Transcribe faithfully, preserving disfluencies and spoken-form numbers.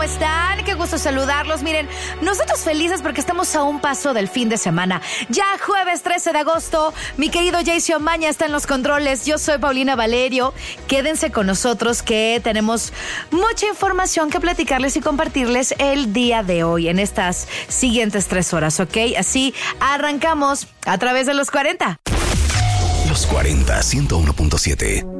están? Qué gusto saludarlos. Miren, nosotros felices porque estamos a un paso del fin de semana. Ya jueves trece de agosto, mi querido Jason Maña está en los controles. Yo soy Paulina Valerio. Quédense con nosotros que tenemos mucha información que platicarles y compartirles el día de hoy en estas siguientes tres horas, ¿ok? Así arrancamos a través de los cuarenta. Los cuarenta, ciento uno punto siete.